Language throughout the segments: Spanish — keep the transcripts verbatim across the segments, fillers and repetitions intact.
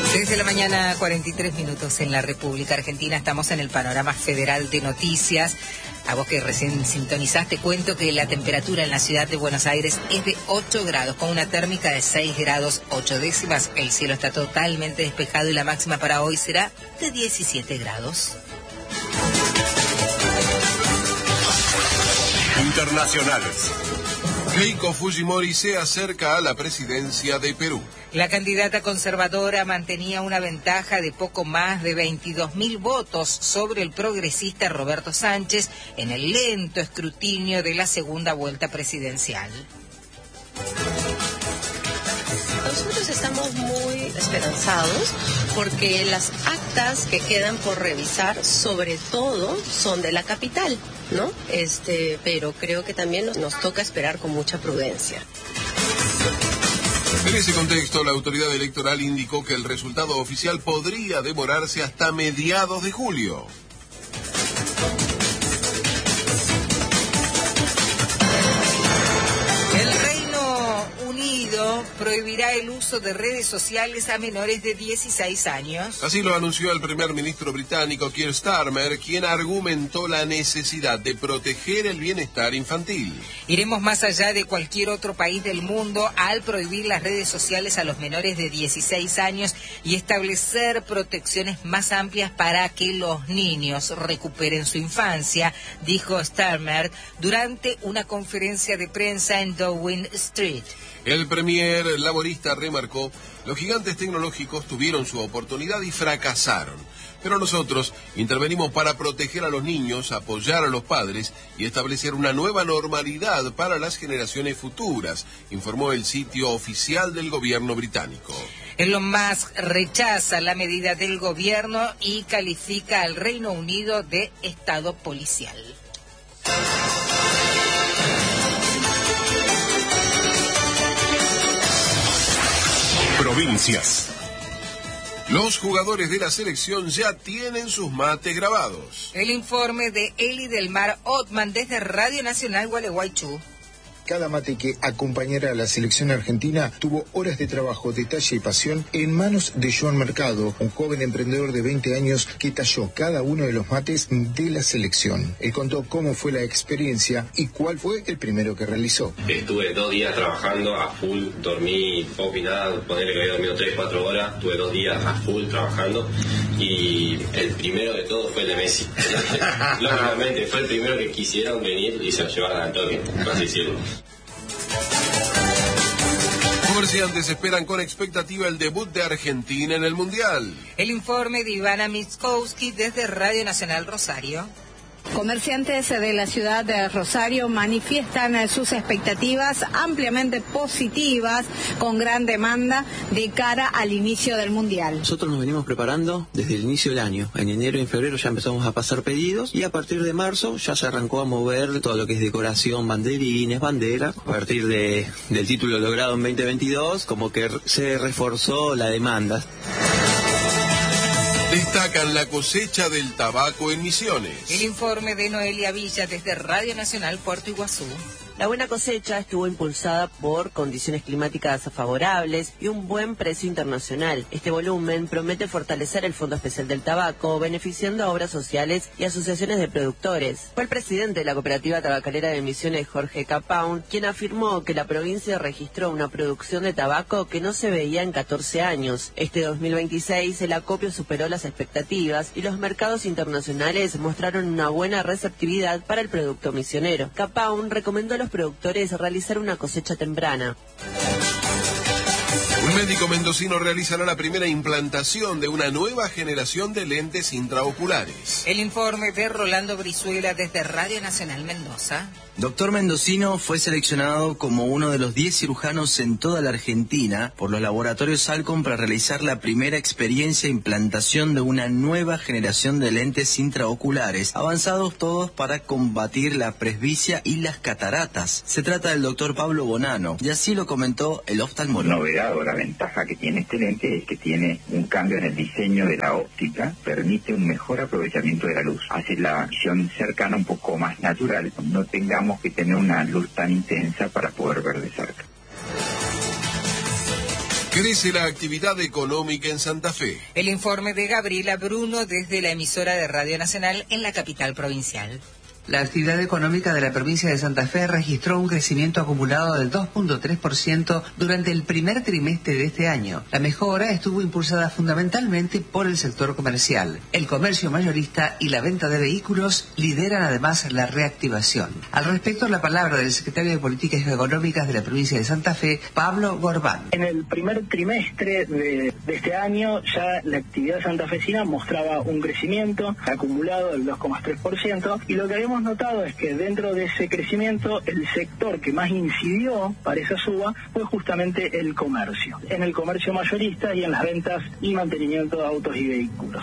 Desde la mañana, cuarenta y tres minutos en la República Argentina. Estamos en el panorama federal de noticias. A vos que recién sintonizaste, cuento que la temperatura en la ciudad de Buenos Aires es de ocho grados, con una térmica de seis grados ocho décimas. El cielo está totalmente despejado y la máxima para hoy será de diecisiete grados. Internacionales. Keiko Fujimori se acerca a la presidencia de Perú. La candidata conservadora mantenía una ventaja de poco más de veintidós mil votos sobre el progresista Roberto Sánchez en el lento escrutinio de la segunda vuelta presidencial. Nosotros estamos muy esperanzados porque las actas que quedan por revisar, sobre todo, son de la capital, ¿no? Este, pero creo que también nos, nos toca esperar con mucha prudencia. En ese contexto, la autoridad electoral indicó que el resultado oficial podría demorarse hasta mediados de julio. Prohibirá el uso de redes sociales a menores de dieciséis años. Así lo anunció el primer ministro británico Keir Starmer, quien argumentó la necesidad de proteger el bienestar infantil. Iremos más allá de cualquier otro país del mundo al prohibir las redes sociales a los menores de dieciséis años y establecer protecciones más amplias para que los niños recuperen su infancia, dijo Starmer durante una conferencia de prensa en Downing Street. El premier laborista remarcó, los gigantes tecnológicos tuvieron su oportunidad y fracasaron. Pero nosotros intervenimos para proteger a los niños, apoyar a los padres y establecer una nueva normalidad para las generaciones futuras, informó el sitio oficial del gobierno británico. Elon Musk rechaza la medida del gobierno y califica al Reino Unido de Estado policial. Provincias. Los jugadores de la selección ya tienen sus mates grabados. El informe de Eli del Mar Othman desde Radio Nacional Gualeguaychú. Cada mate que acompañará a la selección argentina tuvo horas de trabajo, detalle y pasión en manos de Joan Mercado, un joven emprendedor de veinte años que talló cada uno de los mates de la selección. Él contó cómo fue la experiencia y cuál fue el primero que realizó. Estuve dos días trabajando a full, dormí poco y nada, ponerle que había dormido tres, cuatro horas, estuve dos días a full trabajando y el primero de todos fue el de Messi. Lógicamente fue el primero que quisieron venir y se lo llevaron al toque, por así decirlo. Comerciantes esperan con expectativa el debut de Argentina en el Mundial. El informe de Ivana Miskowski desde Radio Nacional Rosario. Comerciantes de la ciudad de Rosario manifiestan sus expectativas ampliamente positivas con gran demanda de cara al inicio del Mundial. Nosotros nos venimos preparando desde el inicio del año. En enero y en febrero ya empezamos a pasar pedidos y a partir de marzo ya se arrancó a mover todo lo que es decoración, banderines, bandera. A partir de, del título logrado en veinte veintidós, como que se reforzó la demanda. Destacan la cosecha del tabaco en Misiones. El informe de Noelia Villa desde Radio Nacional Puerto Iguazú. La buena cosecha estuvo impulsada por condiciones climáticas favorables y un buen precio internacional. Este volumen promete fortalecer el Fondo Especial del Tabaco, beneficiando a obras sociales y asociaciones de productores. Fue el presidente de la Cooperativa Tabacalera de Misiones, Jorge Capaun, quien afirmó que la provincia registró una producción de tabaco que no se veía en catorce años. Este dos mil veintiséis el acopio superó las expectativas y los mercados internacionales mostraron una buena receptividad para el producto misionero. Capaun recomendó a los productores realizar una cosecha temprana. Un médico mendocino realizará la primera implantación de una nueva generación de lentes intraoculares. El informe de Rolando Brizuela desde Radio Nacional Mendoza. Doctor Mendocino fue seleccionado como uno de los diez cirujanos en toda la Argentina por los laboratorios Alcon para realizar la primera experiencia e implantación de una nueva generación de lentes intraoculares, avanzados todos para combatir la presbicia y las cataratas. Se trata del doctor Pablo Bonano, y así lo comentó el oftalmólogo. Novedad o la ventaja que tiene este lente es que tiene un cambio en el diseño de la óptica, permite un mejor aprovechamiento de la luz, hace la visión cercana un poco más natural, no tengamos que tener una luz tan intensa para poder ver de cerca. Crece la actividad económica en Santa Fe. El informe de Gabriela Bruno desde la emisora de Radio Nacional en la capital provincial. La actividad económica de la provincia de Santa Fe registró un crecimiento acumulado del dos punto tres por ciento durante el primer trimestre de este año. La mejora estuvo impulsada fundamentalmente por el sector comercial. El comercio mayorista y la venta de vehículos lideran además la reactivación. Al respecto, la palabra del secretario de Políticas Económicas de la provincia de Santa Fe, Pablo Gorbán. En el primer trimestre de, de este año ya la actividad santafesina mostraba un crecimiento acumulado del dos coma tres por ciento y lo que habíamos notado es que dentro de ese crecimiento el sector que más incidió para esa suba fue justamente el comercio, en el comercio mayorista y en las ventas y mantenimiento de autos y vehículos.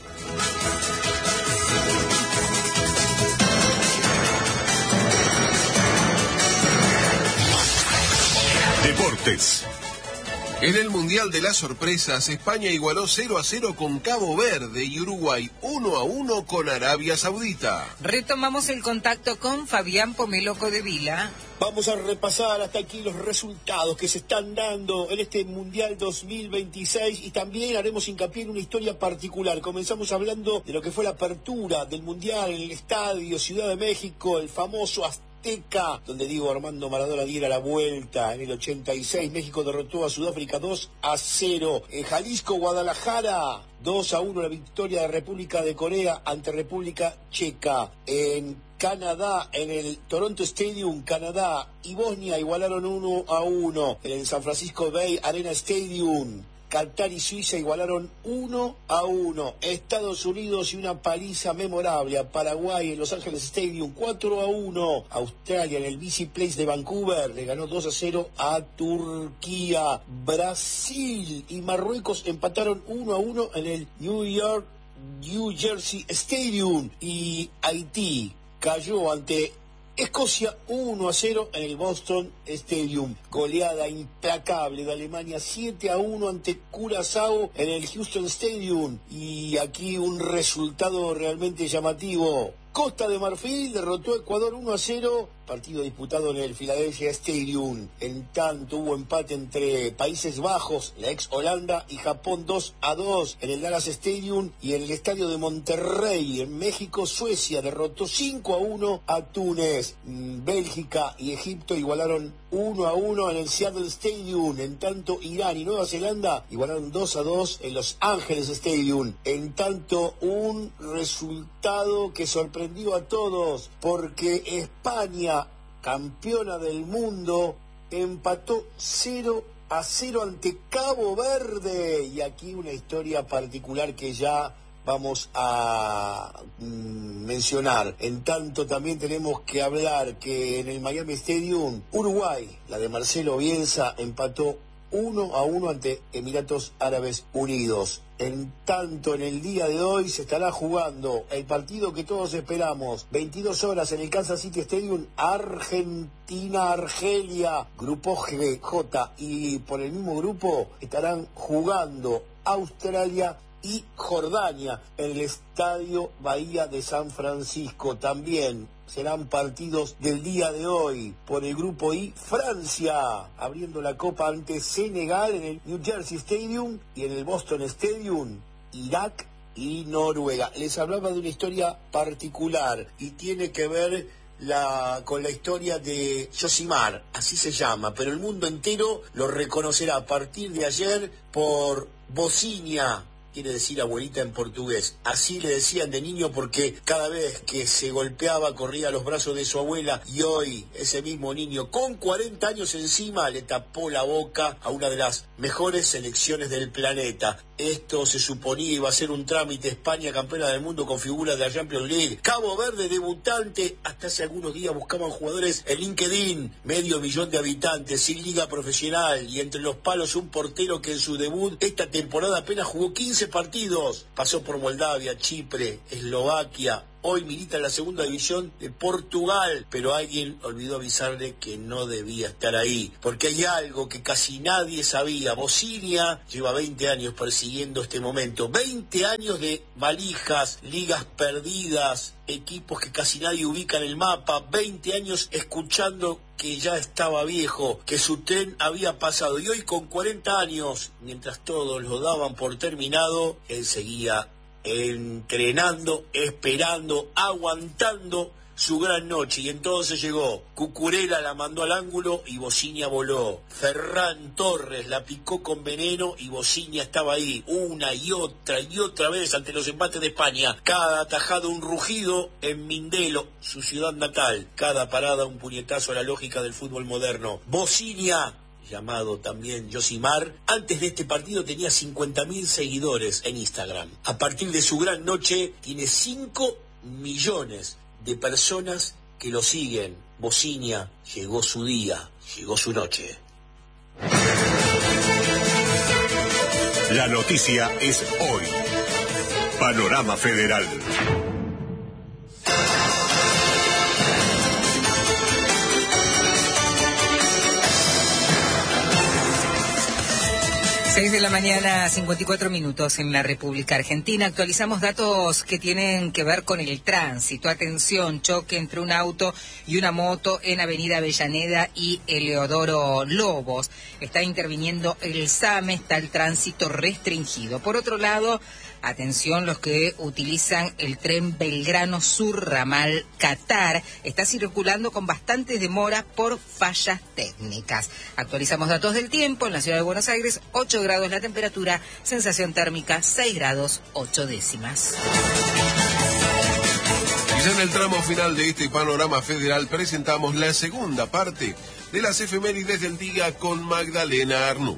Deportes. En el Mundial de las Sorpresas, España igualó cero a cero con Cabo Verde y Uruguay uno a uno con Arabia Saudita. Retomamos el contacto con Fabián Pomelo Codevila. Vamos a repasar hasta aquí los resultados que se están dando en este Mundial dos mil veintiséis y también haremos hincapié en una historia particular. Comenzamos hablando de lo que fue la apertura del Mundial en el estadio Ciudad de México, el famoso Azteca, donde Diego Armando Maradona diera la vuelta. En el ochenta y seis México derrotó a Sudáfrica dos a cero. En Jalisco, Guadalajara, dos a uno la victoria de República de Corea ante República Checa. En Canadá, en el Toronto Stadium, Canadá y Bosnia igualaron uno a uno. En el San Francisco Bay Arena Stadium, Qatar y Suiza igualaron uno a uno. Estados Unidos y una paliza memorable a Paraguay en Los Ángeles Stadium, cuatro a uno. Australia en el B C Place de Vancouver le ganó dos a cero a Turquía. Brasil y Marruecos empataron uno a uno en el New York, New Jersey Stadium. Y Haití cayó ante Escocia uno a cero en el Boston Stadium. Goleada implacable de Alemania siete a uno ante Curazao en el Houston Stadium. Y aquí un resultado realmente llamativo. Costa de Marfil derrotó a Ecuador uno a cero, partido disputado en el Philadelphia Stadium. En tanto hubo empate entre Países Bajos, la ex Holanda, y Japón dos a dos en el Dallas Stadium. Y en el estadio de Monterrey, en México, Suecia derrotó cinco a uno a Túnez. Bélgica y Egipto igualaron uno a uno en el Seattle Stadium. En tanto Irán y Nueva Zelanda igualaron dos a dos en Los Ángeles Stadium. En tanto un resultado que sorprendió a todos, porque España, campeona del mundo, empató cero a cero ante Cabo Verde. Y aquí una historia particular que ya vamos a mm, mencionar. En tanto también tenemos que hablar que en el Miami Stadium, Uruguay, la de Marcelo Bielsa, empató uno a uno ante Emiratos Árabes Unidos. En tanto, en el día de hoy se estará jugando el partido que todos esperamos, veintidós horas en el Kansas City Stadium, Argentina-Argelia, grupo G, J, y por el mismo grupo estarán jugando Australia y Jordania en el Estadio Bahía de San Francisco. También serán partidos del día de hoy. Por el grupo I, Francia abriendo la copa ante Senegal en el New Jersey Stadium, y en el Boston Stadium, Irak y Noruega. Les hablaba de una historia particular y tiene que ver la, con la historia de Josimar, así se llama, pero el mundo entero lo reconocerá a partir de ayer por Bocinha. Quiere decir abuelita en portugués. Así le decían de niño porque cada vez que se golpeaba corría a los brazos de su abuela, y hoy ese mismo niño con cuarenta años encima le tapó la boca a una de las mejores selecciones del planeta. Esto se suponía iba a ser un trámite. España campeona del mundo con figuras de la Champions League. Cabo Verde debutante. Hasta hace algunos días buscaban jugadores en LinkedIn. Medio millón de habitantes, sin liga profesional, y entre los palos un portero que en su debut esta temporada apenas jugó quince partidos. Pasó por Moldavia, Chipre, Eslovaquia, hoy milita en la segunda división de Portugal, pero alguien olvidó avisarle que no debía estar ahí, porque hay algo que casi nadie sabía. Bocinia lleva veinte años persiguiendo este momento, veinte años de valijas, ligas perdidas, equipos que casi nadie ubica en el mapa, veinte años escuchando que ya estaba viejo, que su tren había pasado, y hoy con cuarenta años, mientras todos lo daban por terminado, él seguía entrenando, esperando, aguantando su gran noche, y entonces llegó. Cucurella la mandó al ángulo y Bocinia voló. Ferran Torres la picó con veneno y Bocinia estaba ahí, una y otra y otra vez ante los empates de España. Cada atajada un rugido en Mindelo, su ciudad natal. Cada parada un puñetazo a la lógica del fútbol moderno. Bocinia, llamado también Josimar, antes de este partido tenía cincuenta mil seguidores en Instagram. A partir de su gran noche tiene cinco millones de personas que lo siguen. Bocinia, llegó su día, llegó su noche. La noticia es hoy. Panorama Federal. seis de la mañana, cincuenta y cuatro minutos en la República Argentina. Actualizamos datos que tienen que ver con el tránsito. Atención, choque entre un auto y una moto en Avenida Avellaneda y Eleodoro Lobos. Está interviniendo el S A M E, está el tránsito restringido. Por otro lado, atención los que utilizan el tren Belgrano Sur ramal Qatar, está circulando con bastantes demoras por fallas técnicas. Actualizamos datos del tiempo en la ciudad de Buenos Aires, ocho grados la temperatura, sensación térmica seis grados ocho décimas. Y ya en el tramo final de este panorama federal presentamos la segunda parte de las efemérides del día con Magdalena Arnú.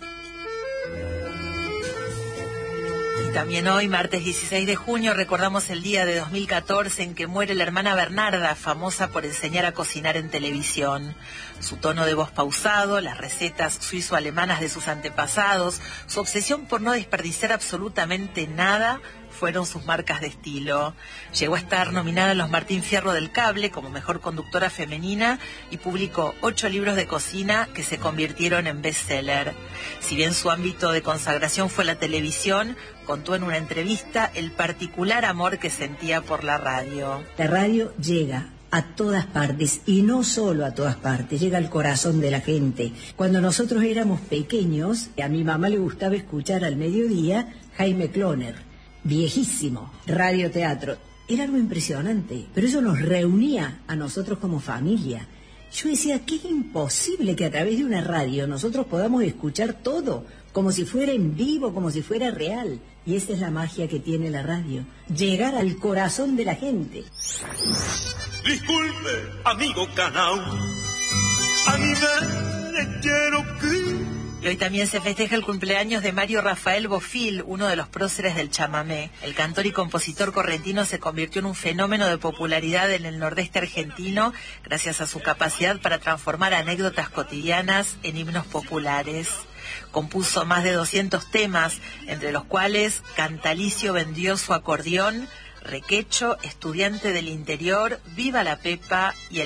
También hoy, martes dieciséis de junio, recordamos el día de dos mil catorce en que muere la hermana Bernarda, famosa por enseñar a cocinar en televisión. Su tono de voz pausado, las recetas suizo-alemanas de sus antepasados, su obsesión por no desperdiciar absolutamente nada, fueron sus marcas de estilo. Llegó a estar nominada a los Martín Fierro del Cable como mejor conductora femenina y publicó ocho libros de cocina que se convirtieron en bestseller. Si bien su ámbito de consagración fue la televisión, contó en una entrevista el particular amor que sentía por la radio. La radio llega a todas partes, y no solo a todas partes, llega al corazón de la gente. Cuando nosotros éramos pequeños, a mi mamá le gustaba escuchar al mediodía Jaime Cloner, viejísimo, radioteatro. Era algo impresionante, pero eso nos reunía a nosotros como familia. Yo decía que es imposible que a través de una radio nosotros podamos escuchar todo, como si fuera en vivo, como si fuera real. Y esa es la magia que tiene la radio, llegar al corazón de la gente. Disculpe, amigo Canau, a mí me quiero que... Y hoy también se festeja el cumpleaños de Mario Rafael Bofill, uno de los próceres del chamamé. El cantor y compositor correntino se convirtió en un fenómeno de popularidad en el nordeste argentino gracias a su capacidad para transformar anécdotas cotidianas en himnos populares. Compuso más de doscientos temas, entre los cuales Cantalicio vendió su acordeón, Requecho, Estudiante del Interior, Viva la Pepa y el